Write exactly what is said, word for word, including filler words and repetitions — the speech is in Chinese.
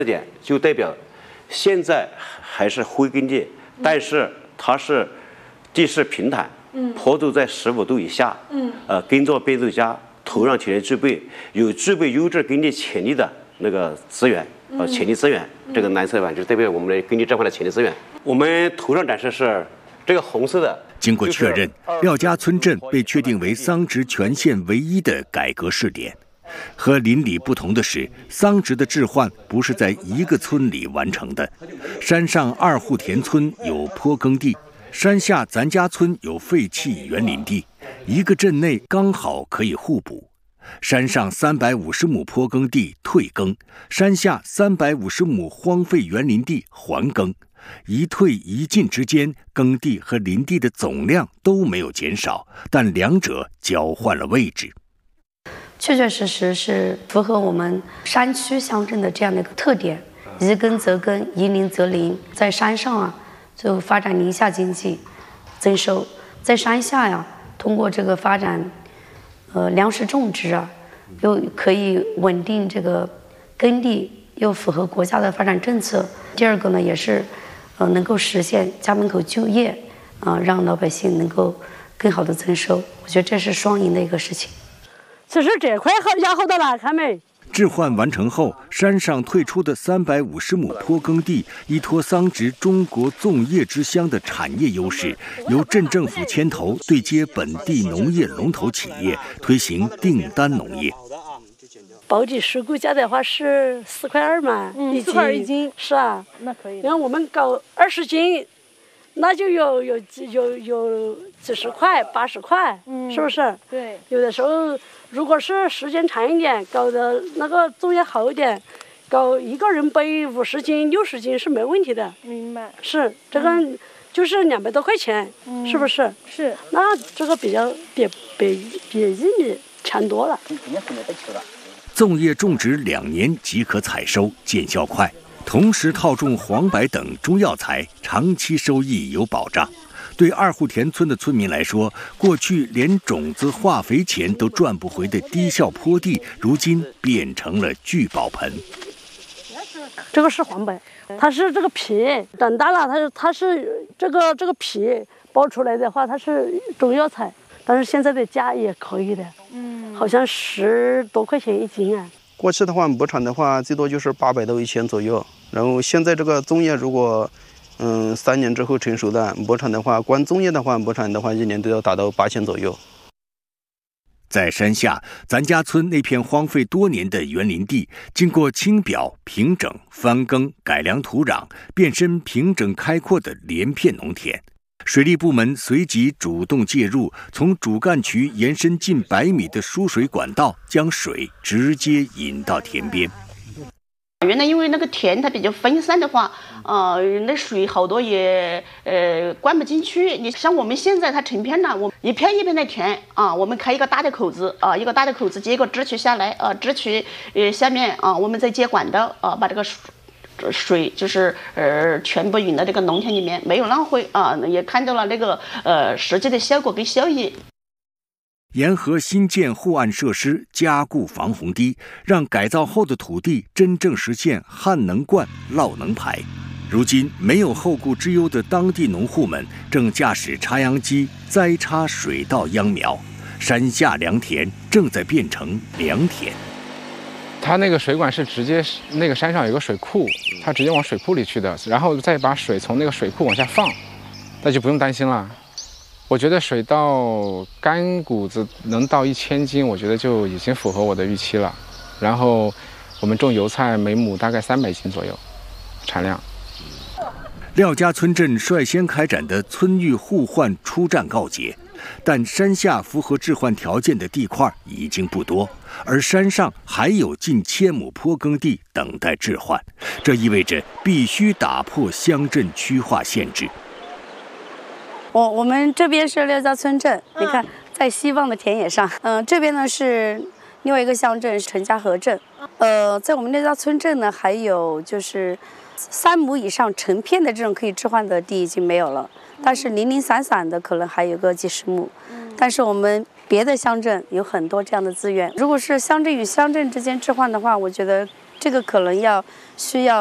这点就代表现在还是灰耕地，但是它是地势平坦，嗯，坡度在十五度以下，嗯，呃，耕作变奏佳，土壤条件具备，有具备优质耕地潜力的那个资源，呃，潜力资源。这个蓝色板就代表我们的耕地这块的潜力资源。我们图上展示是这个红色的。 经过确认，廖家村镇被确定为桑植全县唯一的改革试点。和邻里不同的是，桑植的置换不是在一个村里完成的。山上二户田村有坡耕地，山下咱家村有废弃园林地，一个镇内刚好可以互补。山上三百五十亩坡耕地退耕，山下三百五十亩荒废园林地还耕，一退一进之间，耕地和林地的总量都没有减少，但两者交换了位置。 确确实实是符合我们山区乡镇的这样的一个特点，宜耕则耕，宜林则林。在山上啊，就发展林下经济，增收；在山下呀，通过这个发展，呃，粮食种植啊，又可以稳定这个耕地，又符合国家的发展政策。第二个呢，也是，呃，能够实现家门口就业，啊、呃，让老百姓能够更好的增收。我觉得这是双赢的一个事情。 其实这块好要好到哪看没？ 置换完成后，山上退出的三百五十亩坡耕地，依托桑植中国粽叶之乡的产业优势，由镇政府牵头对接本地农业龙头企业，推行订单农业。 保底十股价的话是四块二嘛， 嗯，四块二一斤。 是啊， 那可以。 然后我们搞二十斤，那就有有有有几十块、八十块，嗯，是不是？ 对。 有的时候。如果是时间长一点，搞的那个粽叶好一点，搞一个人背五十斤、六十斤是没问题的。 明白。 是这个，嗯、就是两百多块钱，嗯、是不是？ 是。 那这个比较比比比玉米强多了。 粽叶种植两年即可采收，见效快，同时套种黄柏等中药材，长期收益有保障。对二户田村的村民来说，过去连种子、化肥钱都赚不回的低效坡地，如今变成了聚宝盆。 这个是黄柏，它是这个皮长大了，它是它是这个这个皮剥出来的话，它是中药材，但是现在的价也可以的，嗯，好像十多块钱一斤啊。 过去的话，亩产的话最多就是八百到一千左右，然后现在这个粽叶如果嗯，三年之后成熟的亩产的话，光粽叶的话，亩产的话，一年都要达到八千左右。 在山下，咱家村那片荒废多年的园林地，经过清表、平整、翻耕、改良土壤，变身平整开阔的连片农田。水利部门随即主动介入，从主干渠延伸近百米的输水管道，将水直接引到田边。 原来因为那个田它比较分散的话，呃，那水好多也呃灌不进去。你像我们现在它成片了，我一片一片的填啊，我们开一个大的口子啊，一个大的口子接一个支渠下来啊，支渠呃下面啊，我们再接管道啊，把这个水水就是呃全部引到这个农田里面，没有浪费啊，也看到了那个呃实际的效果跟效益。 沿河新建护岸设施，加固防洪堤，让改造后的土地真正实现旱能灌、涝能排。如今，没有后顾之忧的当地农户们正驾驶插秧机栽插水稻秧苗，山下良田正在变成良田。 它那个水管是直接那个山上有个水库，它直接往水库里去的，然后再把水从那个水库往下放，那就不用担心了。我觉得水稻干谷子能到一千斤，我觉得就已经符合我的预期了。然后我们种油菜每亩大概三百斤左右产量。 廖家村镇率先开展的村域互换初战告捷，但山下符合置换条件的地块已经不多，而山上还有近千亩坡耕地等待置换，这意味着必须打破乡镇区划限制。 我我们这边是廖家村镇，你看在西望的田野上，嗯、呃，这边呢是另外一个乡镇陈家河镇，呃，在我们廖家村镇呢，还有就是三亩以上成片的这种可以置换的地已经没有了，但是零零散散的可能还有个几十亩，但是我们别的乡镇有很多这样的资源。如果是乡镇与乡镇之间置换的话，我觉得这个可能要需要。